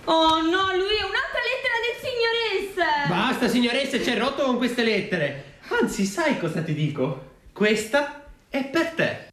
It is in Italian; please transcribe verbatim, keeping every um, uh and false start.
Oh no, lui è un'altra lettera del signoresse! Basta, signoressa, c'è rotto con queste lettere. Anzi, sai cosa ti dico? Questa è per te.